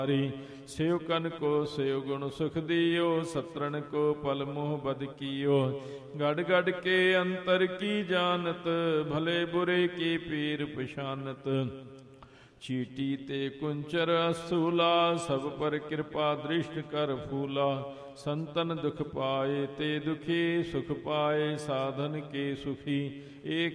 सेवकन को सेव गुण सुख दियो, सत्रन को पल मोह बद कियो। गढ़ गढ़ के अंतर की जानत, भले बुरे की पीर पशानत। चीटी ते कुंचर असूला, सब पर कृपा दृष्ट कर फूला। संतन दुख पाए ते दुखी, सुख पाए साधन के सुखी। एक